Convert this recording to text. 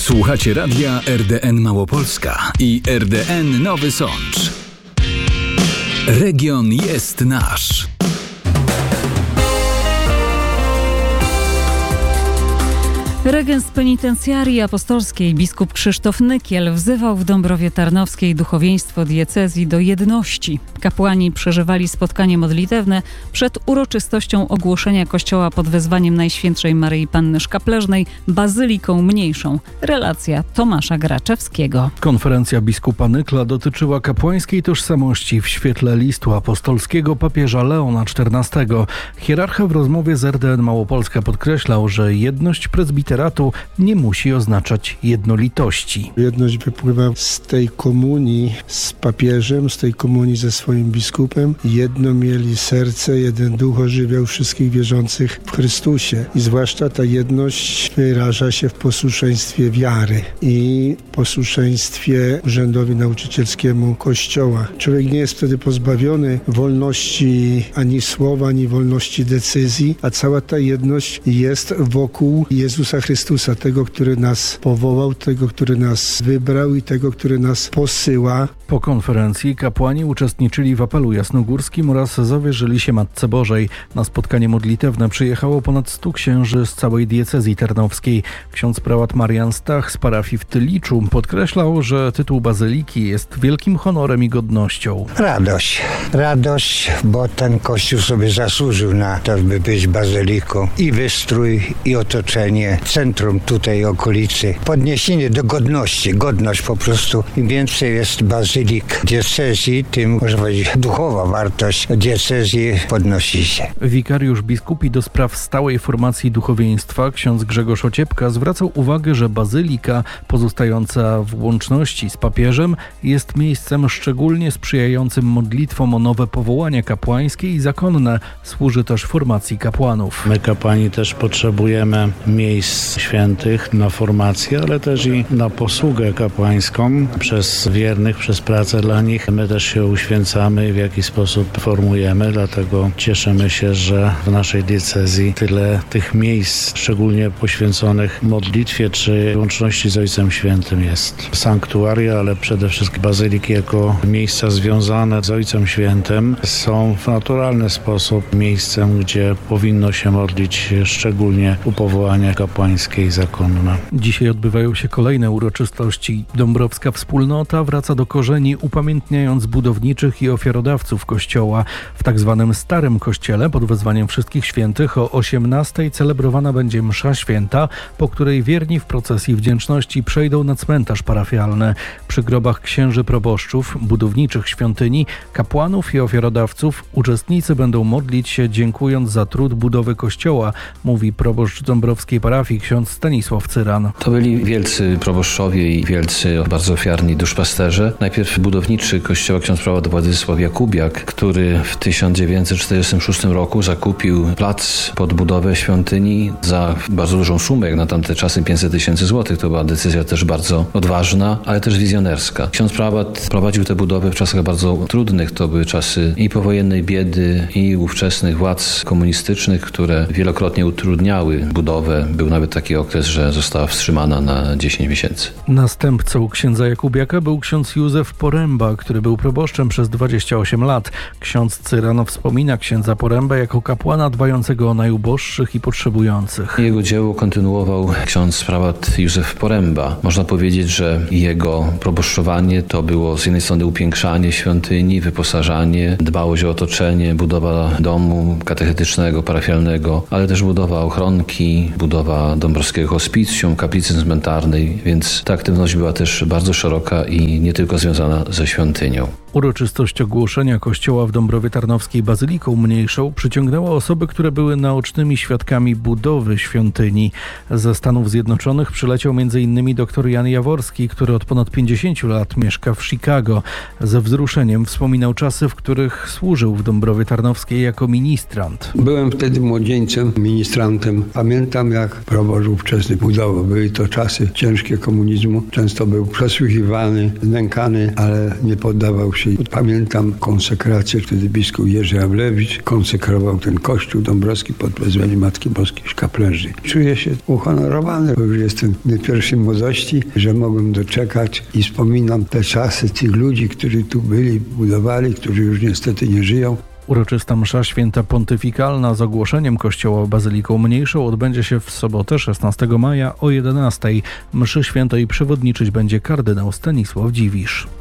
Słuchacie radia RDN Małopolska i RDN Nowy Sącz. Region jest nasz. Regens penitencjarii apostolskiej biskup Krzysztof Nykiel wzywał w Dąbrowie Tarnowskiej duchowieństwo diecezji do jedności. Kapłani przeżywali spotkanie modlitewne przed uroczystością ogłoszenia kościoła pod wezwaniem Najświętszej Maryi Panny Szkapleżnej bazyliką mniejszą. Relacja Tomasza Graczewskiego. Konferencja biskupa Nykla dotyczyła kapłańskiej tożsamości w świetle listu apostolskiego papieża Leona XIV. Hierarcha w rozmowie z RDN Małopolska podkreślał, że jedność prezbiteratu nie musi oznaczać jednolitości. Jedność wypływa z tej komunii z papieżem, z tej komunii ze swoim biskupem. Jedno mieli serce, jeden duch ożywiał wszystkich wierzących w Chrystusie. I zwłaszcza ta jedność wyraża się w posłuszeństwie wiary i posłuszeństwie urzędowi nauczycielskiemu Kościoła. Człowiek nie jest wtedy pozbawiony wolności ani słowa, ani wolności decyzji, a cała ta jedność jest wokół Jezusa Chrystusa, tego, który nas powołał, tego, który nas wybrał i tego, który nas posyła. Po konferencji kapłani uczestniczyli w apelu jasnogórskim oraz zawierzyli się Matce Bożej. Na spotkanie modlitewne przyjechało ponad 100 księży z całej diecezji tarnowskiej. Ksiądz prałat Marian Stach z parafii w Tyliczu podkreślał, że tytuł bazyliki jest wielkim honorem i godnością. Radość, bo ten kościół sobie zasłużył na to, by być bazyliką. I wystrój, i otoczenie, centrum tutaj okolicy. Podniesienie do godności, godność po prostu. Im więcej jest bazylik diecezji, tym, można powiedzieć, duchowa wartość diecezji podnosi się. Wikariusz biskupi do spraw stałej formacji duchowieństwa, ksiądz Grzegorz Ociepka, zwracał uwagę, że bazylika pozostająca w łączności z papieżem jest miejscem szczególnie sprzyjającym modlitwom o nowe powołania kapłańskie i zakonne. Służy też formacji kapłanów. My kapłani też potrzebujemy miejsc świętych na formację, ale też i na posługę kapłańską przez wiernych, przez pracę dla nich. My też się uświęcamy i w jakiś sposób formujemy, dlatego cieszymy się, że w naszej diecezji tyle tych miejsc, szczególnie poświęconych modlitwie czy łączności z Ojcem Świętym jest. Sanktuaria, ale przede wszystkim bazyliki jako miejsca związane z Ojcem Świętym są w naturalny sposób miejscem, gdzie powinno się modlić szczególnie u powołania kapłańskie i zakonne. Dzisiaj odbywają się kolejne uroczystości. Dąbrowska Wspólnota wraca do korzeni, upamiętniając budowniczych i ofiarodawców Kościoła. W tak zwanym Starym Kościele pod wezwaniem Wszystkich Świętych o 18:00 celebrowana będzie msza święta, po której wierni w procesji wdzięczności przejdą na cmentarz parafialny. Przy grobach księży proboszczów, budowniczych świątyni, kapłanów i ofiarodawców uczestnicy będą modlić się, dziękując za trud budowy Kościoła, mówi proboszcz dąbrowskiej parafii ksiądz Stanisław Cyran. To byli wielcy proboszczowie i wielcy, bardzo ofiarni duszpasterze. Najpierw budowniczy kościoła ksiądz prałat Władysław Jakubiak, który w 1946 roku zakupił plac pod budowę świątyni za bardzo dużą sumę, jak na tamte czasy 500 000 złotych. To była decyzja też bardzo odważna, ale też wizjonerska. Ksiądz prałat prowadził tę budowę w czasach bardzo trudnych. To były czasy i powojennej biedy, i ówczesnych władz komunistycznych, które wielokrotnie utrudniały budowę. Był nawet taki okres, że została wstrzymana na 10 miesięcy. Następcą księdza Jakubiaka był ksiądz Józef Poręba, który był proboszczem przez 28 lat. Ksiądz Cyrano wspomina księdza Porębę jako kapłana dbającego o najuboższych i potrzebujących. Jego dzieło kontynuował ksiądz prałat Józef Poręba. Można powiedzieć, że jego proboszczowanie to było z jednej strony upiększanie świątyni, wyposażanie, dbałość o otoczenie, budowa domu katechetycznego, parafialnego, ale też budowa ochronki, budowa dąbrowskiego hospicjum, kaplicy cmentarnej, więc ta aktywność była też bardzo szeroka i nie tylko związana ze świątynią. Uroczystość ogłoszenia kościoła w Dąbrowie Tarnowskiej bazyliką mniejszą przyciągnęła osoby, które były naocznymi świadkami budowy świątyni. Ze Stanów Zjednoczonych przyleciał m.in. dr Jan Jaworski, który od ponad 50 lat mieszka w Chicago. Ze wzruszeniem wspominał czasy, w których służył w Dąbrowie Tarnowskiej jako ministrant. Byłem wtedy młodzieńcem, ministrantem. Pamiętam, jak proboszcz zawożu ówczesny budował. Były to czasy ciężkie komunizmu. Często był przesłuchiwany, nękany, ale nie poddawał się. Pamiętam konsekrację, wtedy biskup Jerzy Awlewicz konsekrował ten kościół dąbrowski pod wezwaniem Matki Boskiej Szkaplerzy. Czuję się uhonorowany, bo już jestem w pierwszej młodości, że mogłem doczekać i wspominam te czasy tych ludzi, którzy tu byli, budowali, którzy już niestety nie żyją. Uroczysta msza święta pontyfikalna z ogłoszeniem kościoła bazyliką mniejszą odbędzie się w sobotę 16 maja o 11. Mszy świętej przewodniczyć będzie kardynał Stanisław Dziwisz.